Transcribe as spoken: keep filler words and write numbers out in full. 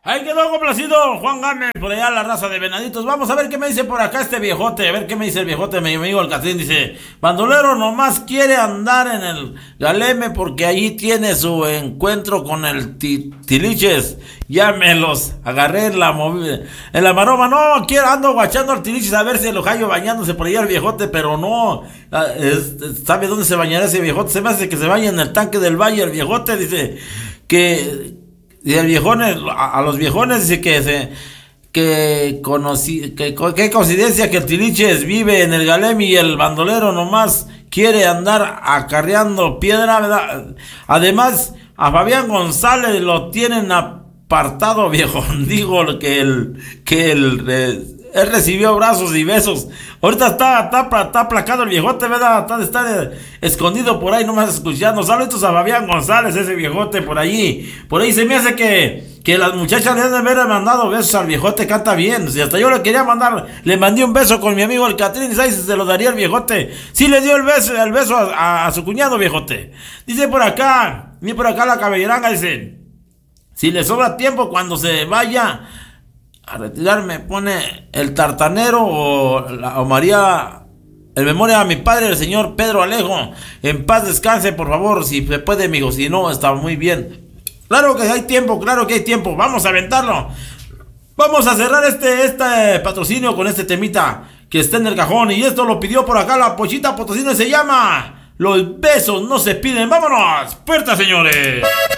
Ahí quedó complacido Juan Gámez, por allá la raza de venaditos. Vamos a ver qué me dice por acá este viejote. A ver qué me dice el viejote, mi amigo el Catrín. Dice: bandolero nomás quiere andar en el Galeme porque allí tiene su encuentro con el Tiliches. Ya me los agarré en la movida, en la maroma. No, quiero, ando guachando al Tiliches a ver si el ojallo bañándose por allá el viejote, pero no. Es, ¿sabe dónde se bañará ese viejote? Se me hace que se baña en el tanque del valle el viejote. Dice que... Y el viejones, a, a los viejones dice que se, que conocí, que, que coincidencia que el Tiliches vive en el Galemi y el bandolero nomás quiere andar acarreando piedra, ¿verdad? Además, a Fabián González lo tienen apartado, viejo. Digo que el, que el, eh, él recibió brazos y besos. Ahorita está, está, está aplacado el viejote, ¿verdad? Está, está escondido por ahí, nomás escuchando. Saludos a Fabián González, ese viejote por allí. Por ahí se me hace que, que las muchachas le han de haber mandado besos al viejote, canta bien. Si hasta yo le quería mandar, le mandé un beso con mi amigo el Catrín, y ¿sabes si se lo daría el viejote? Sí le dio el beso, el beso a, a, a su cuñado, viejote. Dice por acá, ni por acá la cabelleranga, dice: si le sobra tiempo cuando se vaya a retirarme, pone el tartanero o, la, o María, en memoria a mi padre, el señor Pedro Alejo. En paz descanse, por favor, si se puede, amigo. Si no, está muy bien. Claro que hay tiempo, claro que hay tiempo. Vamos a aventarlo. Vamos a cerrar este, este patrocinio con este temita que está en el cajón. Y esto lo pidió por acá la Pochita Potosina y se llama: los besos no se piden. ¡Vámonos! ¡Puerta, señores!